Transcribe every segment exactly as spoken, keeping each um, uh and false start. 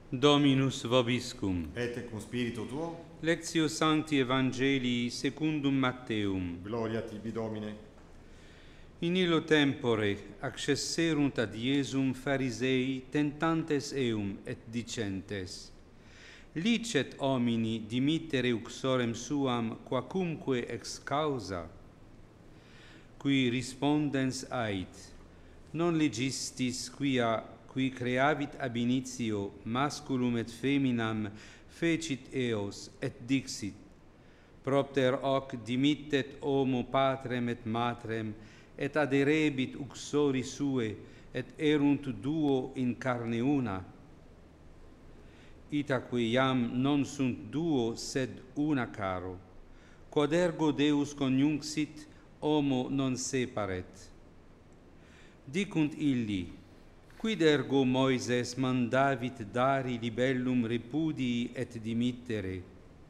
Dominus vobiscum. Et cum spiritu tuo. Lectio Sancti Evangelii secundum Matteum. Gloria tibi, Domine. In illo tempore accesserunt ad Iesum Pharisei tentantes eum et dicentes: Licet homini dimittere uxorem suam quacumque ex causa? Qui respondens ait: Non legistis quia qui creavit ab initio masculum et feminam fecit eos et dixit: Propter hoc dimittet homo patrem et matrem et aderebit uxori sue, et erunt duo in carne una. Itaque iam non sunt duo, sed una caro. Quod ergo Deus coniunxit, homo non separet. Dicunt illi: Quid ergo Moises mandavit dari libellum repudii et dimittere?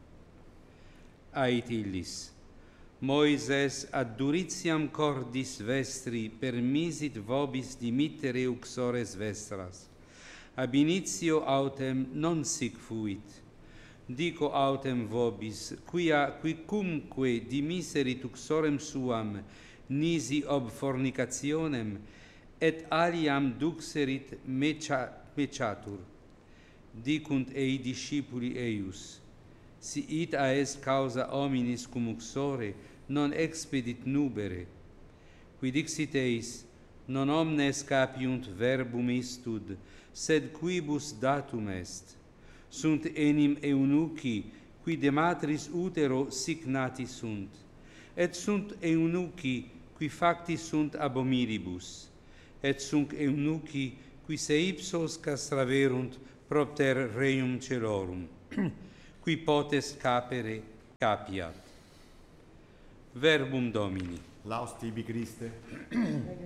Ait illis: Moises ad duritiam cordis vestri permisit vobis dimittere uxores vestras. Ab initio autem non sic fuit. Dico autem vobis, quia quicumque dimiserit uxorem suam nisi ob fornicationem, et aliam duxerit meciatur. Dicunt ei discipuli eius: Si ita est causa hominis cum uxore, non expedit nubere. Qui dixit eis: Non omnes capiunt verbum istud, sed quibus datum est. Sunt enim eunuchi, qui de matris utero sic nati sunt, et sunt eunuchi, qui facti sunt abominibus, et sunt eunuchi, qui se ipsos castraverunt propter regnum celorum. Qui potest capere, capiat. Verbum Domini. Laus tibi, Christe.